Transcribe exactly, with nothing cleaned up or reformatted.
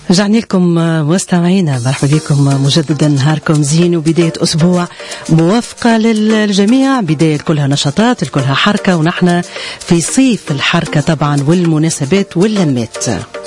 رجعنا لكم مستمعينا، مرحبا بكم مجددا. نهاركم زين وبداية أسبوع موافقة للجميع، بداية كلها نشاطات، كلها حركة، ونحن في صيف الحركة طبعا والمناسبات واللمات.